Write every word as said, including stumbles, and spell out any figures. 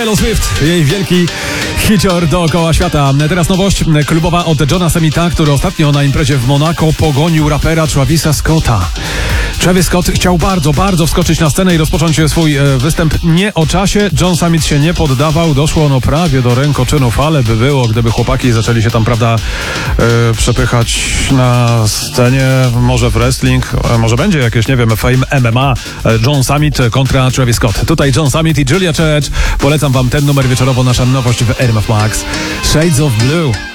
Taylor Swift, jej wielki hicior dookoła świata. Teraz nowość klubowa od Johna Summita, który ostatnio na imprezie w Monako pogonił rapera Travisa Scotta. Travis Scott chciał bardzo, bardzo wskoczyć na scenę i rozpocząć swój e, występ nie o czasie. John Summit się nie poddawał. Doszło no prawie do rękoczynów, ale by było, gdyby chłopaki zaczęli się tam, prawda, e, przepychać na scenie. Może w wrestling, e, może będzie jakieś, nie wiem, Fame M M A. E, John Summit kontra Travis Scott. Tutaj John Summit i Julia Church. Polecam wam ten numer wieczorowo, nasza nowość w R M F Max. Shades of Blue.